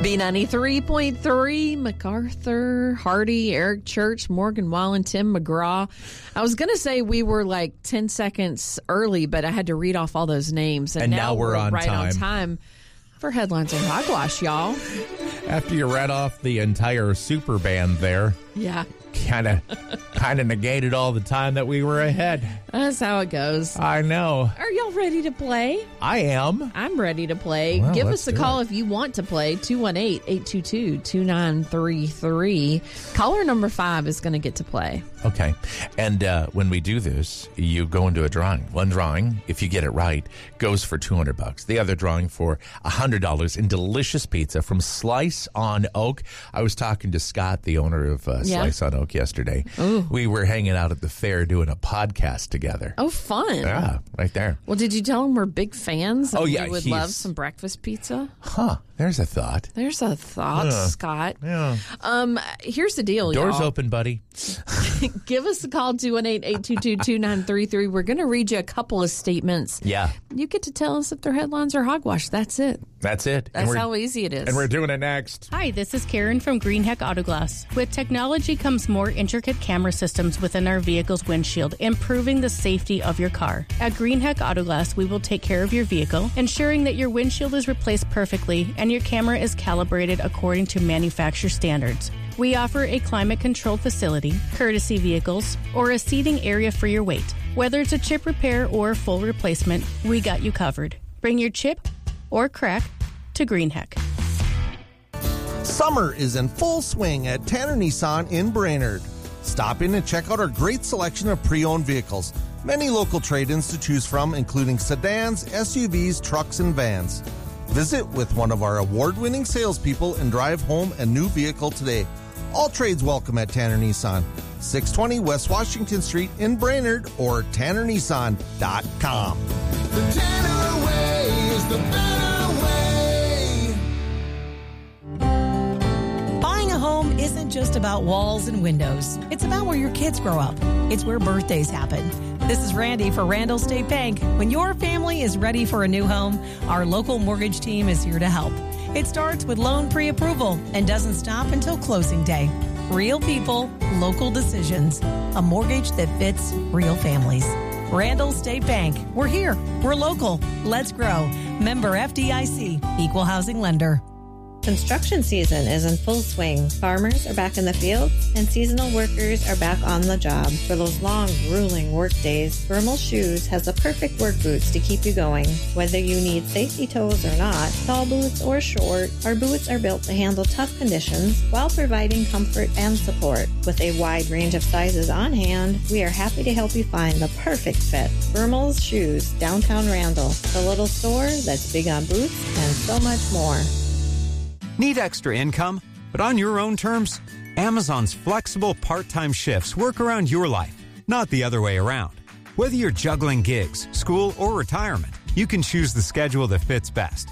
B93.3, MacArthur, Hardy, Eric Church, Morgan Wallen, Tim McGraw. I was going to say we were like 10 seconds early, but I had to read off all those names. And now we're on time for Headlines and Hogwash, y'all. After you read off the entire super band there. Yeah. Kind of negated all the time that we were ahead. That's how it goes. I know. Are y'all ready to play? I am. I'm ready to play. Well, give us a call if you want to play. 218-822-2933. Caller number 5 is going to get to play. Okay. And when we do this, you go into a drawing. One drawing, if you get it right, goes for $200. The other drawing for $100 in delicious pizza from Slice on Oak. I was talking to Scott, the owner of Slice on Oak, yesterday. Ooh. We were hanging out at the fair doing a podcast together. Oh, fun. Yeah, right there. Well, did you tell him we're big fans? Oh, yeah. We would love some breakfast pizza. Huh. There's a thought. There's a thought, Scott. Yeah. Here's the deal, Doors y'all. open, buddy. Give us a call, 218-822-2933. We're going to read you a couple of statements. Yeah. You get to tell us if they're headlines or hogwash. That's it. That's it. That's how easy it is. And we're doing it next. Hi, this is Karen from Greenheck Autoglass. With technology comes more intricate camera systems within our vehicle's windshield, improving the safety of your car. At Greenheck Autoglass, we will take care of your vehicle, ensuring that your windshield is replaced perfectly and your camera is calibrated according to manufacturer standards. We offer a climate-controlled facility, courtesy vehicles, or a seating area for your weight. Whether it's a chip repair or a full replacement, we got you covered. Bring your chip or crack to Greenheck. Summer is in full swing at Tanner Nissan in Brainerd. Stop in and check out our great selection of pre-owned vehicles. Many local trade-ins to choose from, including sedans, SUVs, trucks, and vans. Visit with one of our award-winning salespeople and drive home a new vehicle today. All trades welcome at Tanner Nissan. 620 West Washington Street in Brainerd or TannerNissan.com. The Tanner way is the better way. Buying a home isn't just about walls and windows. It's about where your kids grow up. It's where birthdays happen. This is Randy for Randall State Bank. When your family is ready for a new home, our local mortgage team is here to help. It starts with loan pre-approval and doesn't stop until closing day. Real people, local decisions. A mortgage that fits real families. Randall State Bank. We're here. We're local. Let's grow. Member FDIC. Equal housing lender. Construction season is in full swing. Farmers are back in the fields, and seasonal workers are back on the job. For those long, grueling work days, Vermal Shoes has the perfect work boots to keep you going. Whether you need safety toes or not, tall boots or short, our boots are built to handle tough conditions while providing comfort and support. With a wide range of sizes on hand, we are happy to help you find the perfect fit. Vermal's Shoes, downtown Randall, the little store that's big on boots and so much more. Need extra income, but on your own terms? Amazon's flexible part-time shifts work around your life, not the other way around. Whether you're juggling gigs, school, or retirement, you can choose the schedule that fits best.